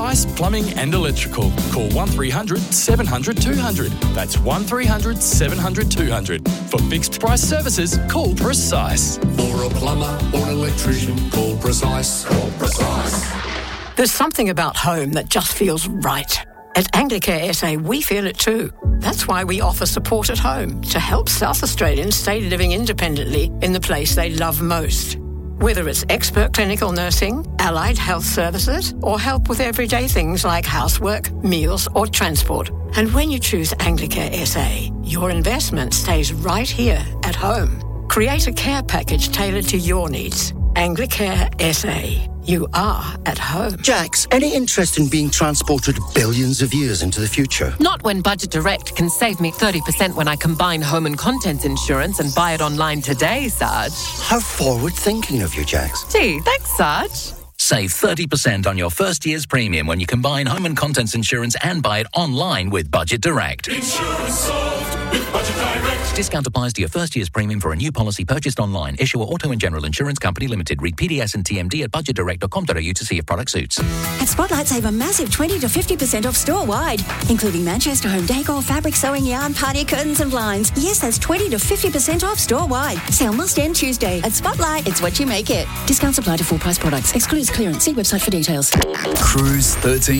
Precise Plumbing and Electrical. Call 1300 700 200. That's 1300 700 200. For fixed price services, call Precise. For a plumber or an electrician, call Precise. Call Precise. There's something about home that just feels right. At Anglicare SA, we feel it too. That's why we offer support at home to help South Australians stay living independently in the place they love most. Whether it's expert clinical nursing, allied health services, or help with everyday things like housework, meals, or transport. And when you choose Anglicare SA, your investment stays right here at home. Create a care package tailored to your needs. Anglicare SA. You are at home. Jax, any interest in being transported billions of years into the future? Not when Budget Direct can save me 30% when I combine home and contents insurance and buy it online today, Sarge. How forward-thinking of you, Jax. Gee, thanks, Sarge. Save 30% on your first year's premium when you combine home and contents insurance and buy it online with Budget Direct. Insurance solved with Budget Direct. Discount applies to your first year's premium for a new policy purchased online. Issuer Auto and General Insurance Company Limited. Read PDS and TMD at budgetdirect.com.au to see if product suits. At Spotlight, save a massive 20 to 50% off store-wide, including Manchester home decor, fabric sewing yarn, party curtains and blinds. Yes, that's 20 to 50% off store-wide. Sale must end Tuesday. At Spotlight, it's what you make it. Discounts apply to full-price products. Excludes clearance. See website for details. Cruise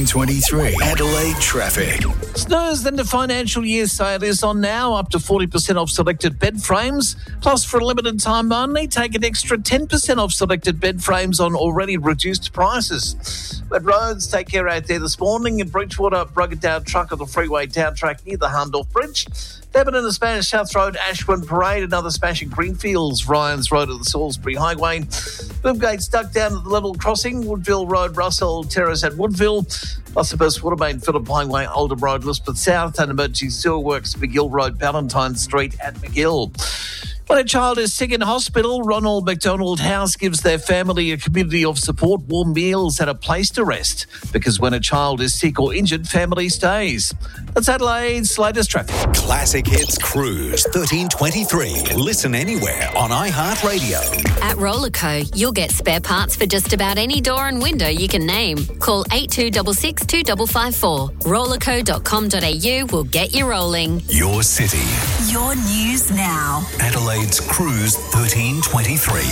1323. Adelaide traffic. Snooze, then the financial year sale is on now, up to 40% off selected bed frames. Plus, for a limited time only, take an extra 10% off selected bed frames on already reduced prices. But roads, take care out there this morning. In Bridgewater, broken down truck on the freeway down track near the Hahndorf Bridge. Devon and the Spanish South Road, Ashwin Parade, another smash in Greenfields, Ryan's Road at the Salisbury Highway. Boomgate stuck down at the level crossing, Woodville Road, Russell Terrace at Woodville. Bussabus, Watermain, Phillip Highway, Oldham Road, Lisbeth South, and emergency sewer works, McGill Road, Valentine Street at McGill. When a child is sick in hospital, Ronald McDonald House gives their family a community of support, warm meals and a place to rest. Because when a child is sick or injured, family stays. That's Adelaide's latest traffic. Classic Hits Cruise 1323. Listen anywhere on iHeartRadio. At Rollerco, you'll get spare parts for just about any door and window you can name. Call 8266 2554. Rollerco.com.au will get you rolling. Your city. Your news now. Adelaide's Cruise 1323.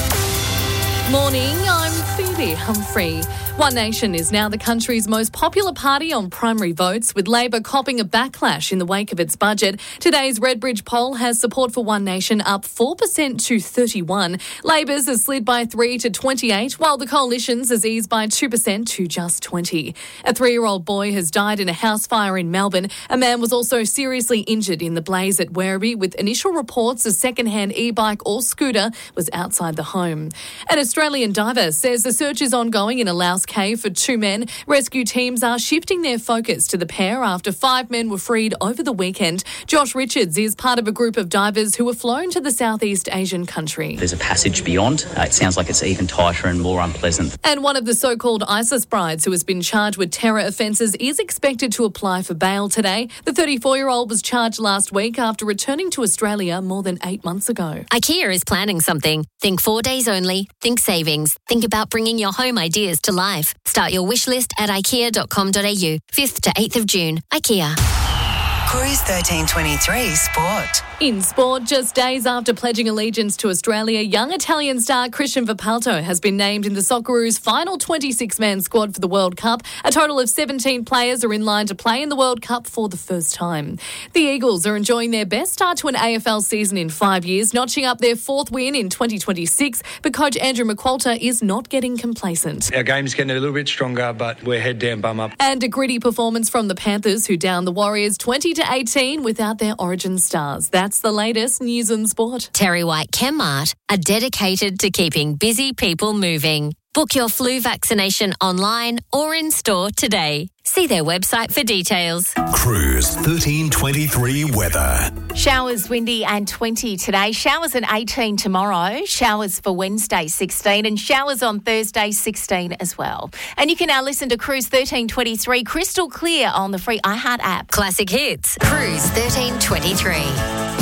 Morning, I'm Phoebe Humphrey. One Nation is now the country's most popular party on primary votes, with Labor copping a backlash in the wake of its budget. Today's Redbridge poll has support for One Nation up 4% to 31. Labor's has slid by 3 to 28, while the Coalition's has eased by 2% to just 20. A 3-year-old boy has died in a house fire in Melbourne. A man was also seriously injured in the blaze at Werribee, with initial reports a second-hand e-bike or scooter was outside the home. An Australian diver says the search is ongoing in a Laos cave for 2 men. Rescue teams are shifting their focus to the pair after 5 men were freed over the weekend. Josh Richards is part of a group of divers who were flown to the Southeast Asian country. There's a passage beyond. It sounds like it's even tighter and more unpleasant. And one of the so-called ISIS brides who has been charged with terror offences is expected to apply for bail today. The 34-year-old was charged last week after returning to Australia more than 8 months ago. IKEA is planning something. Think 4 days only. Think savings. Think about bringing your home ideas to life. Start your wish list at ikea.com.au. 5th to 8th of June. IKEA. Cruise 1323 Sport. In sport, just days after pledging allegiance to Australia, young Italian star Christian Vipalto has been named in the Socceroos' final 26-man squad for the World Cup. A total of 17 players are in line to play in the World Cup for the first time. The Eagles are enjoying their best start to an AFL season in 5 years, notching up their 4th win in 2026, but coach Andrew McQualter is not getting complacent. Our game's getting a little bit stronger, but we're head down, bum up. And a gritty performance from the Panthers, who downed the Warriors 20-18 without their origin stars. That's the latest news and sport. Terry White Chemmart are dedicated to keeping busy people moving. Book your flu vaccination online or in store today. See their website for details. Cruise 1323 weather. Showers windy and 20 today. Showers at 18 tomorrow. Showers for Wednesday 16 and showers on Thursday 16 as well. And you can now listen to Cruise 1323 crystal clear on the free iHeart app. Classic Hits. Cruise 1323.